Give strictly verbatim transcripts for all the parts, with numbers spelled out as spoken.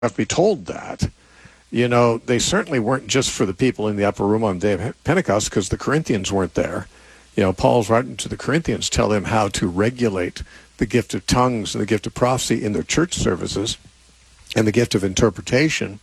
have to be told that. You know, they certainly weren't just for the people in the upper room on the day of Pentecost, because the Corinthians weren't there. You know, Paul's writing to the Corinthians, tell them how to regulate the gift of tongues and the gift of prophecy in their church services and the gift of interpretation.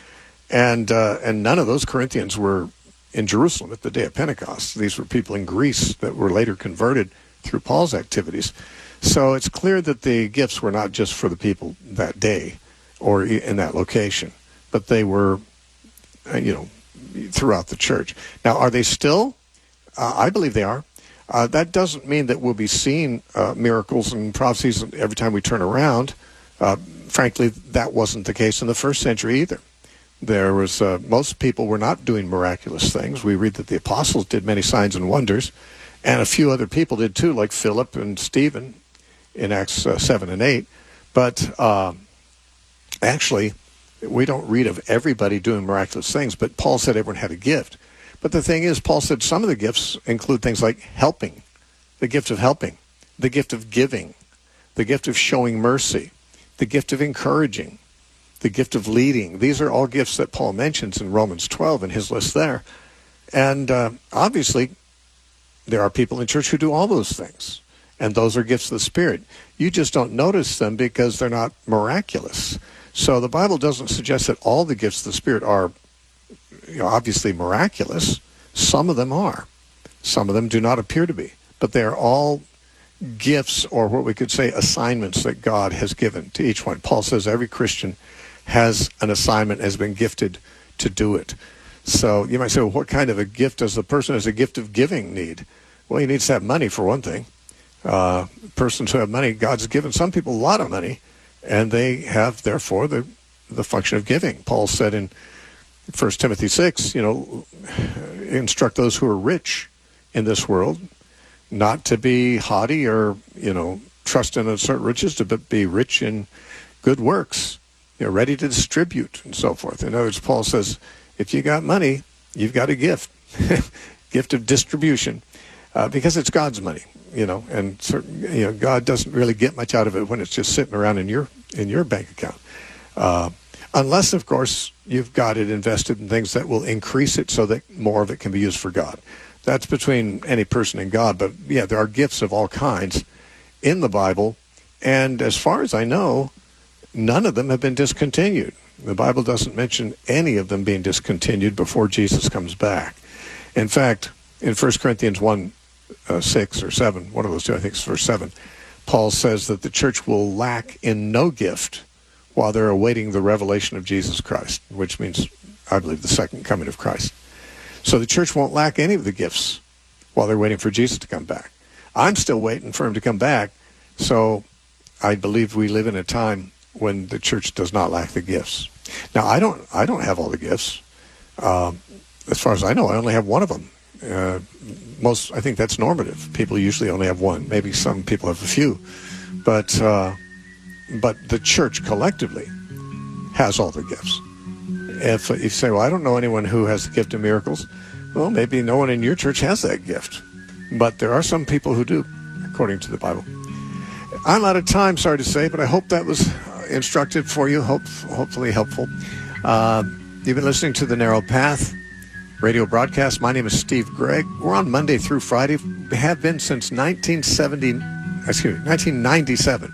And uh, and none of those Corinthians were in Jerusalem at the day of Pentecost. These were people in Greece that were later converted through Paul's activities. So it's clear that the gifts were not just for the people that day or in that location, but they were, you know, throughout the church. Now, are they still? Uh, I believe they are. Uh, that doesn't mean that we'll be seeing uh, miracles and prophecies every time we turn around. Uh, frankly, that wasn't the case in the first century either. There was uh, most people were not doing miraculous things. We read that the apostles did many signs and wonders, and a few other people did too, like Philip and Stephen in Acts uh, seven and eight. But uh, actually, we don't read of everybody doing miraculous things, but Paul said everyone had a gift. But the thing is, Paul said some of the gifts include things like helping, the gift of helping, the gift of giving, the gift of showing mercy, the gift of encouraging, the gift of leading. These are all gifts that Paul mentions in Romans twelve in his list there. And uh, obviously, there are people in church who do all those things, and those are gifts of the Spirit. You just don't notice them because they're not miraculous. So the Bible doesn't suggest that all the gifts of the Spirit are, you know, obviously miraculous. Some of them are. Some of them do not appear to be. But they're all gifts, or what we could say assignments, that God has given to each one. Paul says every Christian has an assignment, has been gifted to do it. So you might say, well, what kind of a gift does the person who has a gift of giving need? Well, he needs to have money, for one thing. Uh, persons who have money, God's given some people a lot of money, and they have, therefore, the, the function of giving. Paul said in First Timothy six, you know, instruct those who are rich in this world not to be haughty or, you know, trust in uncertain riches, to be rich in good works, you know, ready to distribute and so forth. In other words, Paul says, if you got money, you've got a gift, gift of distribution, uh, because it's God's money, you know, and certain, you know, God doesn't really get much out of it when it's just sitting around in your in your bank account. Uh, Unless, of course, you've got it invested in things that will increase it so that more of it can be used for God. That's between any person and God. But, yeah, there are gifts of all kinds in the Bible. And as far as I know, none of them have been discontinued. The Bible doesn't mention any of them being discontinued before Jesus comes back. In fact, in First Corinthians one, uh, six or seven, one of those two, I think it's verse seven, Paul says that the church will lack in no gift while they're awaiting the revelation of Jesus Christ, which means, I believe, the second coming of Christ. So the church won't lack any of the gifts while they're waiting for Jesus to come back. I'm still waiting for him to come back, so I believe we live in a time when the church does not lack the gifts. Now, I don't I don't have all the gifts. Um, as far as I know, I only have one of them. Uh, most, I think that's normative. People usually only have one. Maybe some people have a few. But... Uh, But the church collectively has all the gifts. If, if you say, well, I don't know anyone who has the gift of miracles, well, maybe no one in your church has that gift. But there are some people who do, according to the Bible. I'm out of time, sorry to say, but I hope that was instructive for you, hope, hopefully helpful. Uh, you've been listening to The Narrow Path radio broadcast. My name is Steve Gregg. We're on Monday through Friday. We have been since nineteen seventy, excuse me, nineteen ninety-seven.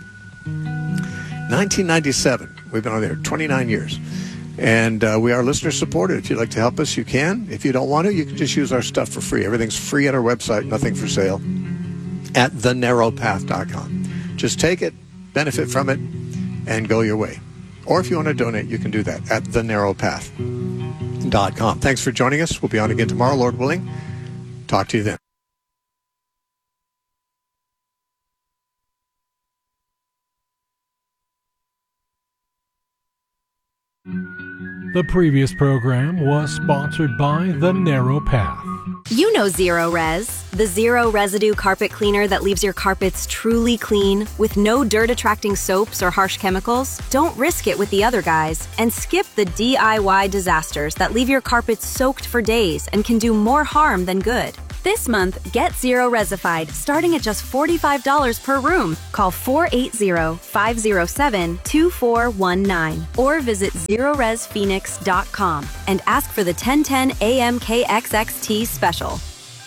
nineteen ninety-seven. We've been on there twenty-nine years. And uh, we are listener supported. If you'd like to help us, you can. If you don't want to, you can just use our stuff for free. Everything's free at our website, nothing for sale, at the narrow path dot com. Just take it, benefit from it, and go your way. Or if you want to donate, you can do that at the narrow path dot com. Thanks for joining us. We'll be on again tomorrow, Lord willing. Talk to you then. The previous program was sponsored by The Narrow Path. You know Zero Res, the zero residue carpet cleaner that leaves your carpets truly clean with no dirt-attracting soaps or harsh chemicals. Don't risk it with the other guys and skip the D I Y disasters that leave your carpets soaked for days and can do more harm than good. This month, get Zero Resified, starting at just forty-five dollars per room. Call four eight zero, five zero seven, two four one nine or visit zero res phoenix dot com and ask for the ten ten A M K X X T special.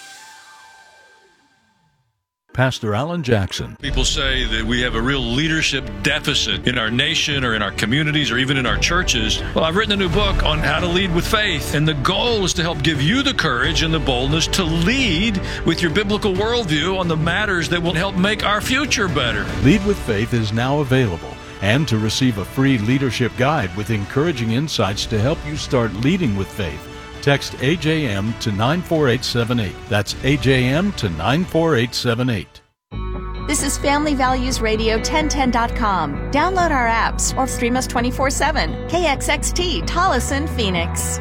Pastor Alan Jackson. People say that we have a real leadership deficit in our nation or in our communities or even in our churches. Well, I've written a new book on how to lead with faith, and the goal is to help give you the courage and the boldness to lead with your biblical worldview on the matters that will help make our future better. Lead with Faith is now available. And to receive a free leadership guide with encouraging insights to help you start leading with faith, text A J M to nine four eight seven eight. That's A J M to nine four eight seven eight. This is Family Values Radio ten ten dot com. Download our apps or stream us twenty-four seven. K X X T, Tolleson, Phoenix.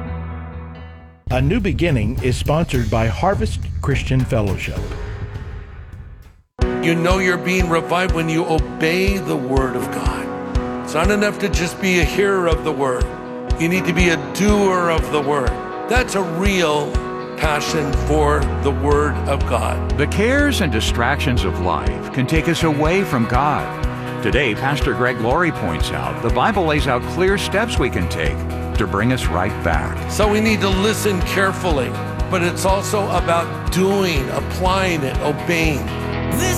A New Beginning is sponsored by Harvest Christian Fellowship. You know you're being revived when you obey the Word of God. It's not enough to just be a hearer of the Word. You need to be a doer of the Word. That's a real passion for the Word of God. The cares and distractions of life can take us away from God. Today, Pastor Greg Laurie points out the Bible lays out clear steps we can take to bring us right back. So we need to listen carefully, but it's also about doing, applying it, obeying. This